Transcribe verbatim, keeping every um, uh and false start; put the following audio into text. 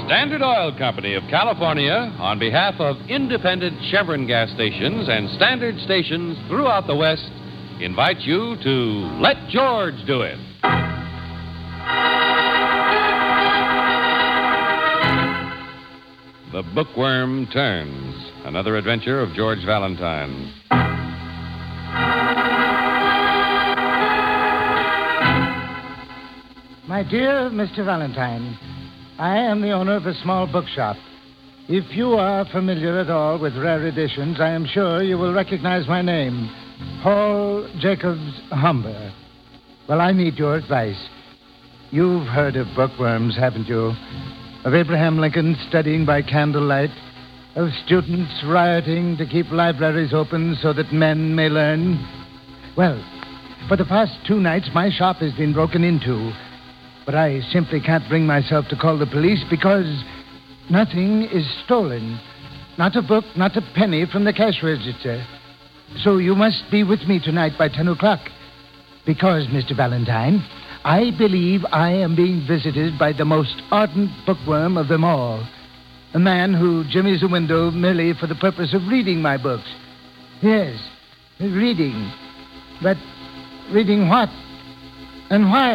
Standard Oil Company of California, on behalf of independent Chevron gas stations and Standard stations throughout the West, invites you to Let George Do It. The Bookworm Turns, another adventure of George Valentine. My dear Mister Valentine, I am the owner of a small bookshop. If you are familiar at all with rare editions, I am sure you will recognize my name, Paul Jacobs Humber. Well, I need your advice. You've heard of bookworms, haven't you? Of Abraham Lincoln studying by candlelight, of students rioting to keep libraries open so that men may learn. Well, for the past two nights, my shop has been broken into. But I simply can't bring myself to call the police because nothing is stolen. Not a book, not a penny from the cash register. So you must be with me tonight by ten o'clock. Because, Mister Valentine, I believe I am being visited by the most ardent bookworm of them all. A man who jimmies a window merely for the purpose of reading my books. Yes, reading. But reading what? And why?